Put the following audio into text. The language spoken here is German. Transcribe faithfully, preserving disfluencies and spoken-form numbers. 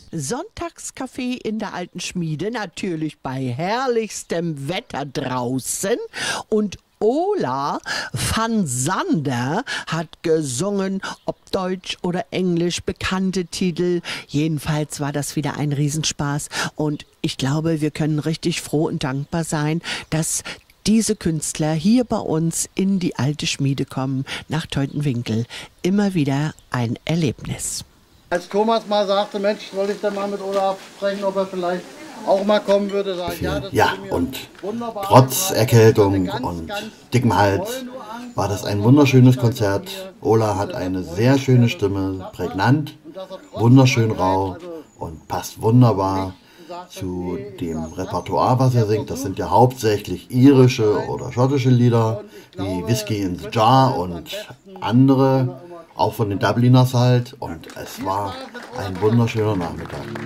Sonntagskaffee in der alten Schmiede, natürlich bei herrlichstem Wetter draußen. Und Ola van Sander hat gesungen, ob Deutsch oder Englisch, bekannte Titel. Jedenfalls war das wieder ein Riesenspaß. Und ich glaube, wir können richtig froh und dankbar sein, dass diese Künstler hier bei uns in die alte Schmiede kommen, nach Teutenwinkel. Immer wieder ein Erlebnis. Als Thomas mal sagte, Mensch, soll ich denn mal mit Olaf sprechen, ob er vielleicht auch mal kommen würde, sage ich, ja, das Ja, würde mir und wunderbar trotz gefallen. Erkältung Ganz, und ganz dickem Hals toll nur an. war das ein wunderschönes Konzert. Ola hat eine sehr schöne Stimme, prägnant, wunderschön rau und passt wunderbar zu dem Repertoire, was er singt. Das sind ja hauptsächlich irische oder schottische Lieder, wie Whiskey in the Jar und andere, auch von den Dubliners halt. Und es war ein wunderschöner Nachmittag.